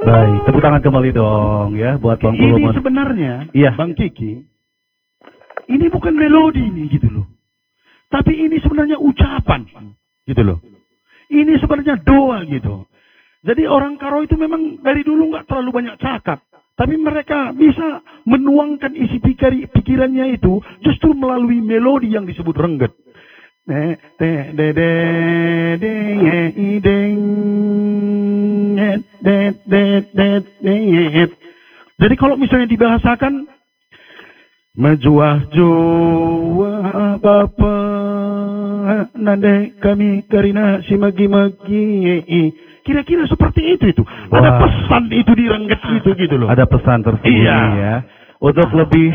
Baik, tepuk tangan kembali dong ya buat Bang Ini Pulumon. sebenarnya, Iya. Bang Kiki, ini bukan melodi nih gitu loh. Tapi ini sebenarnya ucapan gitu loh. Ini sebenarnya doa gitu. Jadi orang Karo itu memang dari dulu nggak terlalu banyak cakap. Tapi mereka bisa menuangkan isi pikirannya itu justru melalui melodi yang disebut rengget. Jadi kalau misalnya dibahasakan Majuah bapa nande kami karina si magi-magi. Kira-kira seperti itu. Wah. Ada pesan itu di rengget itu gitu loh. Ada pesan tersembunyi Iya. ya. Untuk lebih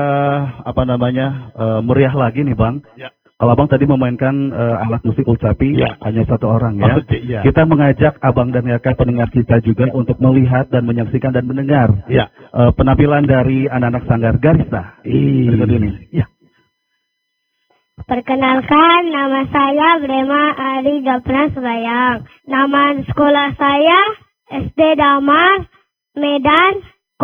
meriah lagi nih Bang. Ya. Kalau Abang tadi memainkan alat musik kecapi Ya. hanya satu orang ya. Iya. Kita mengajak Abang dan Yaka pendengar kita juga untuk melihat dan menyaksikan dan mendengar Ya. penampilan dari anak-anak Sanggar Garista. Berikut ini. Ya. Perkenalkan, nama saya Brema Ari Gapna Sebayang. Nama sekolah saya SD Damar, Medan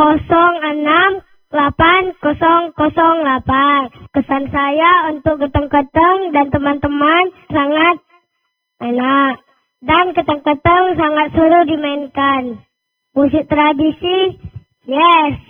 06808. Kesan saya untuk keteng-keteng dan teman-teman sangat enak. Dan keteng-keteng sangat seru dimainkan. Musik tradisi, yes.